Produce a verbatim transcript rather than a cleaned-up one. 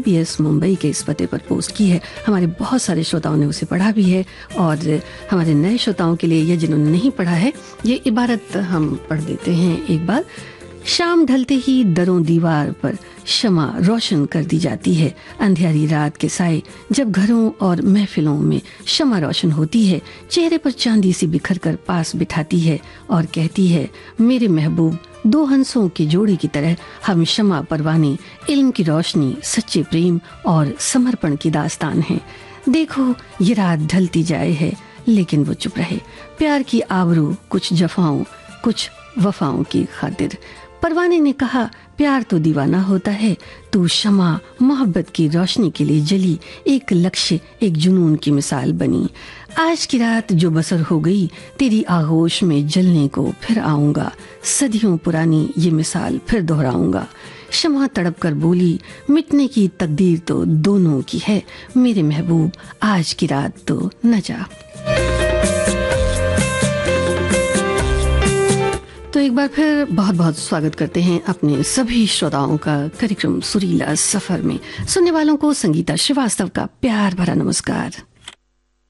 B S Mumbai के इस पते पर पोस्ट की है। हमारे बहुत सारे श्रोताओं ने उसे पढ़ा भी है और हमारे नए श्रोताओं के लिए, ये जिन्होंने नहीं पढ़ा है, ये इबारत हम पढ़ देते हैं एक बार। शाम ढलते ही दरों दीवार पर शमा रोशन कर दी जाती है। अंधेरी रात के साए जब घरों और महफिलों में शमा रोशन होती है, चेहरे पर चांदी सी बिखर कर पास बिठाती है और कहती है, मेरे महबूब, दो हंसों के जोड़े की तरह हम शमा परवाने, इल्म की रोशनी, सच्चे प्रेम और समर्पण की दास्तान है। देखो ये रात ढलती जाए है, लेकिन वो चुप रहे। प्यार की आबरू कुछ जफाओं कुछ वफाओं की खातिर। परवाने ने कहा, प्यार तो दीवाना होता है, तू शमा मोहब्बत की रोशनी के लिए जली, एक लक्ष्य एक जुनून की मिसाल बनी। आज की रात जो बसर हो गई, तेरी आगोश में जलने को फिर आऊंगा, सदियों पुरानी ये मिसाल फिर दोहराऊंगा। शमा तड़प कर बोली, मिटने की तकदीर तो दोनों की है, मेरे महबूब आज की रात तो न जा। तो एक बार फिर बहुत बहुत स्वागत करते हैं अपने सभी श्रोताओं का कार्यक्रम सुरीला सफर में। सुनने वालों को संगीता श्रीवास्तव का प्यार भरा नमस्कार।